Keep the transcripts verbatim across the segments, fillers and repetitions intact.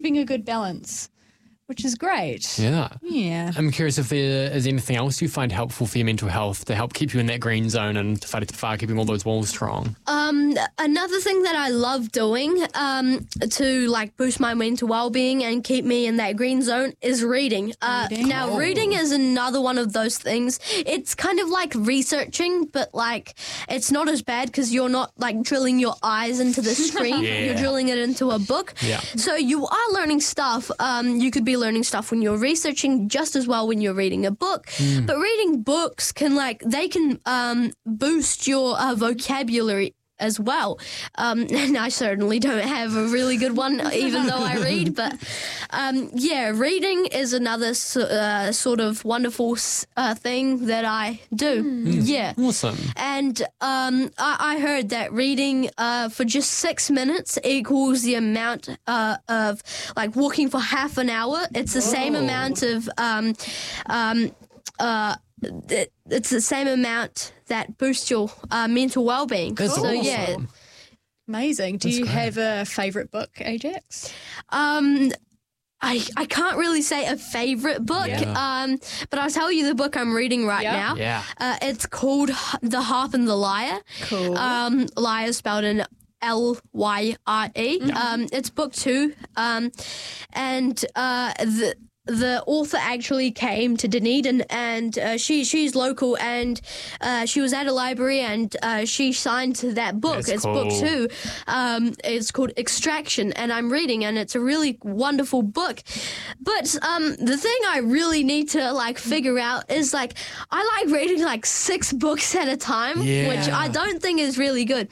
keeping a good balance, which is great. Yeah. Yeah. I'm curious if there is anything else you find helpful for your mental health to help keep you in that green zone and to fight it far, keeping all those walls strong. Um, another thing that I love doing um, to like boost my mental well-being and keep me in that green zone is reading. Uh, Reading? Now, Oh. reading is another one of those things. It's kind of like researching, but like it's not as bad because you're not like drilling your eyes into the screen. Yeah. You're drilling it into a book. Yeah. So you are learning stuff. Um, you could be learning stuff when you're researching just as well when you're reading a book. Mm. But reading books can like they can um, boost your uh, vocabulary as well. Um, and I certainly don't have a really good one, even though I read. But um, yeah, reading is another so, uh, sort of wonderful uh, thing that I do. Yeah. Awesome. And um, I, I heard that reading uh, for just six minutes equals the amount uh, of like walking for half an hour. It's the same Oh. amount of um, um, uh, it, it's the same amount that boosts your uh, mental well-being. That's so awesome. yeah, Amazing. Do That's you great. have a favourite book, Ajax? um, I I can't really say a favorite book. Yeah. Um, but I'll tell you the book I'm reading right Yeah. now. Yeah. Uh, it's called H- The Harp and the Lyre. Cool. Um, Lyre spelled in L Y R E. Um, it's book two. Um, and uh, the the author actually came to Dunedin, and uh, she she's local, and uh, she was at a library, and uh, she signed that book. That's it's book cool. two. Um, it's called Extraction, and I'm reading, and it's a really wonderful book. But um, the thing I really need to like figure out is like I like reading like six books at a time, Yeah. which I don't think is really good.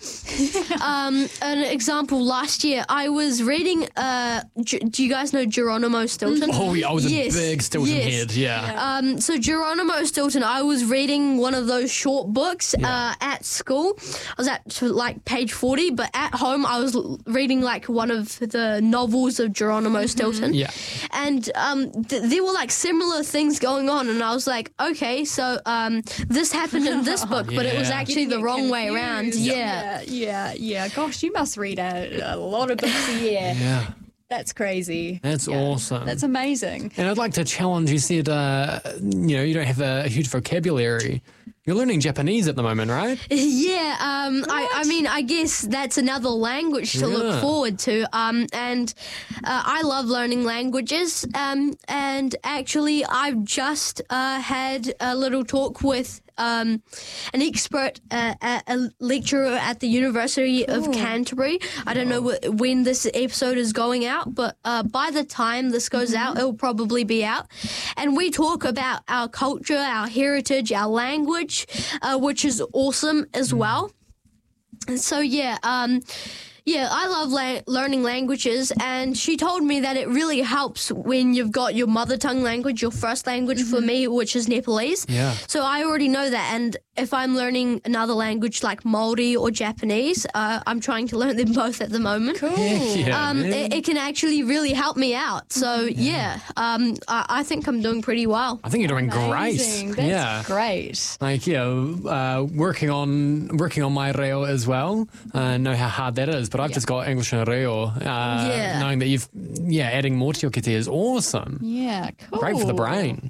um, an example: last year I was reading. Uh, G- do you guys know Geronimo Stilton? Oh, yeah, I was Yes, a big Stilton yes. head. Yeah. Um, so Geronimo Stilton, I was reading one of those short books uh, at school. I was at like page forty, but at home I was l- reading like one of the novels of Geronimo Stilton. Yeah. And um, th- there were like similar things going on, and I was like, okay, so um, this happened in this book, but it was Yeah. actually the Getting wrong way around. confused. Yeah. yeah, yeah, yeah. Gosh, you must read a, a lot of books a year. Yeah. That's crazy. That's Yeah. awesome. That's amazing. And I'd like to challenge, you said, uh, you know, you don't have a, a huge vocabulary. You're learning Japanese at the moment, right? Yeah, um, I, I mean, I guess that's another language to Yeah. look forward to. Um, and uh, I love learning languages. Um, and actually, I've just uh, had a little talk with um, an expert, uh, a, a lecturer at the University of Canterbury. I don't know wh- when this episode is going out, but uh, by the time this goes out, it'll probably be out. And we talk about our culture, our heritage, our language, uh, which is awesome as well. And so, yeah, um, yeah, I love la- learning languages, and she told me that it really helps when you've got your mother tongue language, your first language for me, which is Nepalese. Yeah. So I already know that, and if I'm learning another language like Māori or Japanese, uh, I'm trying to learn them both at the moment. Cool. Yeah, Um, man. it, it can actually really help me out. So yeah, um, I, I think I'm doing pretty well. I think you're doing Amazing. great. That's yeah. great. Like, yeah, uh, working on working on my reo as well. I know how hard that is, but I've just got English and reo. Uh, Yeah. Knowing that you've, yeah, adding more to your kite is awesome. Yeah, cool. Great for the brain.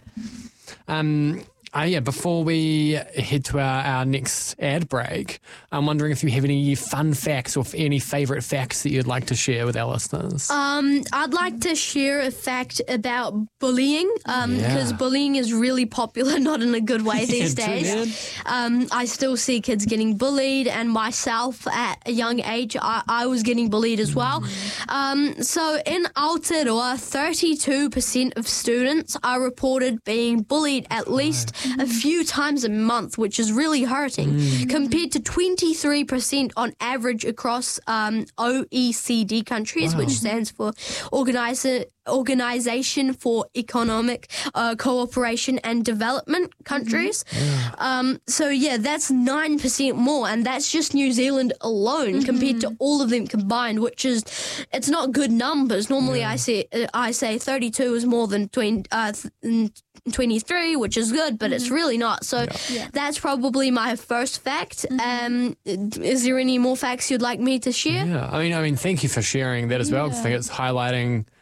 Um, uh, yeah, before we head to our, our next ad break, I'm wondering if you have any fun facts or f- any favourite facts that you'd like to share with our listeners. Um, I'd like to share a fact about bullying, um, Yeah. because bullying is really popular, not in a good way these Yeah, too days. bad. Um, I still see kids getting bullied, and myself at a young age, I, I was getting bullied as well. Um, so in Aotearoa, thirty-two percent of students are reported being bullied at least a few times a month, which is really hurting, compared to twenty-three percent on average across um, O E C D countries, which stands for Organiza- Organization for Economic uh, Cooperation and Development countries. Um, so yeah, that's nine percent more, and that's just New Zealand alone compared to all of them combined, which is, it's not good numbers. Normally I say uh, I say thirty-two is more than twenty, uh, th- twenty-three, which is good, but it's really not. So Yeah. that's probably my first fact. Um, is there any more facts you'd like me to share? Yeah, I mean, I mean, thank you for sharing that as well. 'Cause I think it's highlighting